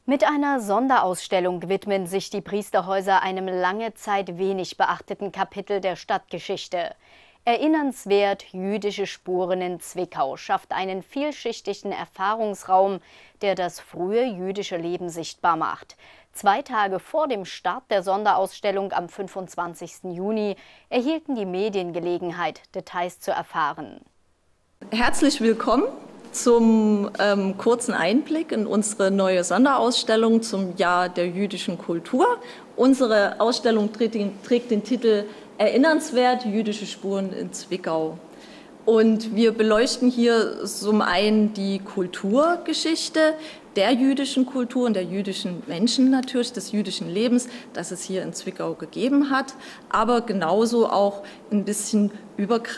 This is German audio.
Mit einer Sonderausstellung widmen sich die Priesterhäuser einem lange Zeit wenig beachteten Kapitel der Stadtgeschichte. Erinnernswert jüdische Spuren in Zwickau schafft einen vielschichtigen Erfahrungsraum, der das frühe jüdische Leben sichtbar macht. 2 Tage vor dem Start der Sonderausstellung am 25. Juni erhielten die Medien Gelegenheit, Details zu erfahren. Herzlich willkommen zum kurzen Einblick in unsere neue Sonderausstellung zum Jahr der jüdischen Kultur. Unsere Ausstellung trägt den Titel Erinnernswert jüdische Spuren in Zwickau. Und wir beleuchten hier zum einen die Kulturgeschichte der jüdischen Kultur und der jüdischen Menschen natürlich, des jüdischen Lebens, das es hier in Zwickau gegeben hat, aber genauso auch ein bisschen übergreifend